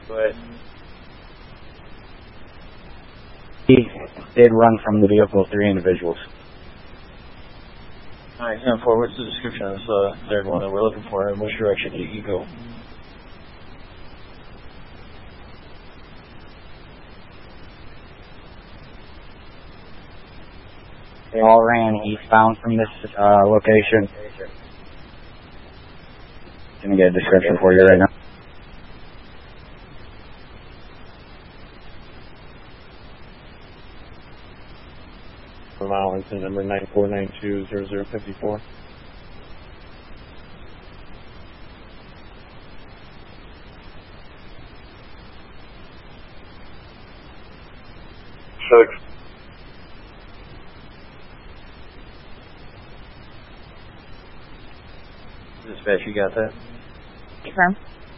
But he did run from the vehicle 3 individuals. Alright, 10-4, what's the description of this third one that we're looking for, and which direction did he go? They all ran eastbound from this location. Gonna get a description for you right now. From Arlington, number 94920054. Dispatch, you got that? Confirm.